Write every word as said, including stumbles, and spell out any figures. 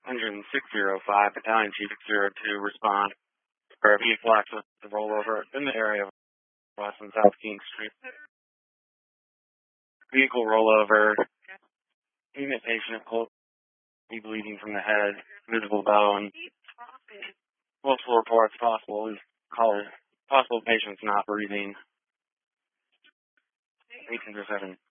Engine six zero five, Battalion Chief six zero two, respond. For a vehicle accident to rollover in the area of West and South King Street. Vehicle rollover. Unit patient, be bleeding from the head, visible bone. Multiple reports possible. Call possible patients not breathing. eight seven.